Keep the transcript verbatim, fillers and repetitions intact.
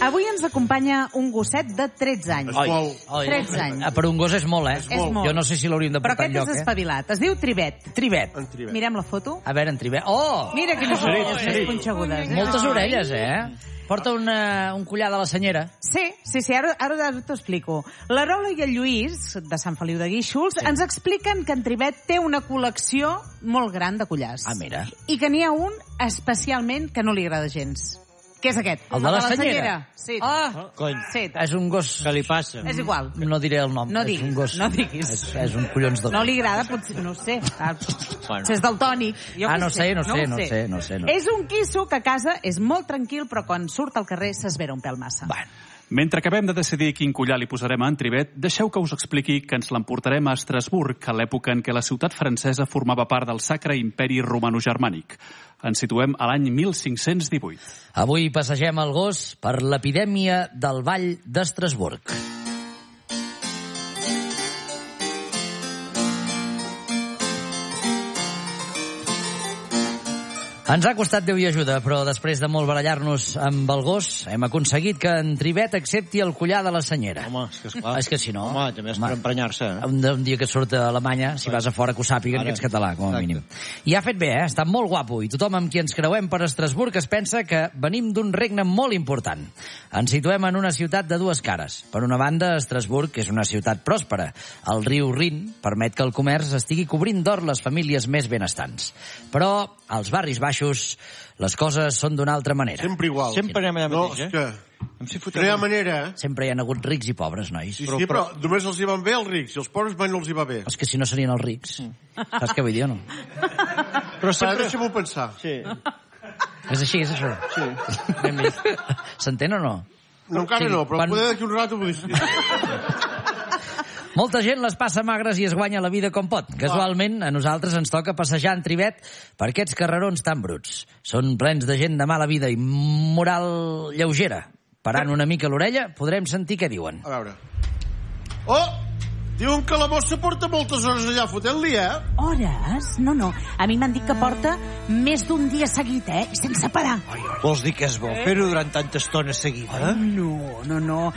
Avui ens acompanya un gosset de tretze anys. Oi, oi. tretze anys. Per un gos és molt, eh? És molt. Jo no sé si l'hauríem de Però portar aquest enlloc, és eh? espavilat. Es diu Tribet. Tribet. En Tribet. Mirem la foto. A veure, en Tribet. Oh! Mira quines Sí, orelles sí. més punxegudes. Eh? Moltes orelles, eh? Porta una, un collar de la senyera. Sí, sí, sí, ara, ara, ara t'ho explico. La Rola i el Lluís, de Sant Feliu de Guíxols, sí. ens expliquen que en Tribet té una col·lecció molt gran de collars. Ah, mira. I que n'hi ha un especialment que no li agrada gens. Què és aquest? El de la senyera? Sí. Ah, Cony, Sí. és un gos... què li passa? És igual. No diré el nom. No és diguis, un gos... no diguis. És, és un collons de... No li agrada, potser, no ho sé. Ah, Bueno. és daltònic. Jo Ah, què no sé, no sé, ho no sé, no sé, no. És un quisso que a casa és molt tranquil, però quan surt al carrer s'esvera un pèl massa. Bueno. Mentre acabem de decidir quin collar li posarem a en Tribet, deixeu que us expliqui que ens l'emportarem a Estrasburg, a l'època en què la ciutat francesa formava part del Sacre Imperi Romanogermànic. Ens situem a l'any mil cinc-cents divuit. Avui passegem el gos per l'epidèmia del Vall d'Estrasburg. Ens ha costat Déu i ajuda, però després de molt barallar-nos amb el gos, hem aconseguit que en Tribet accepti el collar de la senyera. Home, és que esclar. És que si no... Home, també és per emprenyar-se, eh? Un, un dia que surt a Alemanya, si vas a fora, que ho sàpiguen Ara, que ets català, com a exacte. mínim. I ha fet bé, eh? Està molt guapo. I tothom amb qui ens creuem per Estrasburg es pensa que venim d'un regne molt important. Ens situem en una ciutat de dues cares. Per una banda, Estrasburg és una ciutat pròspera. El riu Rin permet que el comerç estigui cobrint d'or les famílies més benestants. Però als barris baixos les coses són d'una altra manera. Sempre igual. Sempre anem allà No, mateix, és eh? que Em si no fotem... hi ha manera, eh? Sempre hi ha hagut rics i pobres, nois. Sí, sí, però només els hi van bé els rics, i els pobres mai no els hi va bé. És que si no serien els rics. Saps què vull dir o no? Però Ara sempre... deixa'm-ho pensar. Sí. És així, és això. Sí. Ben vist. S'entén o no? No, encara Sí, no, però quan- poder d'aquí un rato vull dir... Molta gent les passa magres i es guanya la vida com pot. Casualment, a nosaltres ens toca passejar en Tribet per aquests carrerons tan bruts. Són plens de gent de mala vida i moral lleugera. Parant una mica l'orella, podrem sentir què diuen. A veure... Oh! Diuen que la mossa porta moltes hores allà fotent-li, eh? Hores? No, no. A mi m'han dit que porta més d'un dia seguit, eh? Sense parar. Vols dir que és bo fer-ho durant tanta estona seguida? No, no, no.